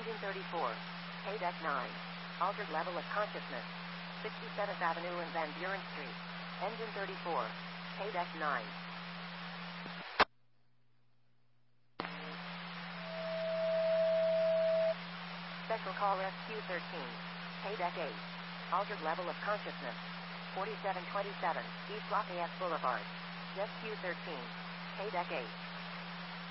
Engine 34. K-Deck 9. Altered level of consciousness. 67th Avenue and Van Buren Street. Engine 34. K-Deck 9. Special call SQ-13. K-Deck 8. Altered level of consciousness. 4727 East Lafayette Boulevard. SQ-13. K-Deck 8.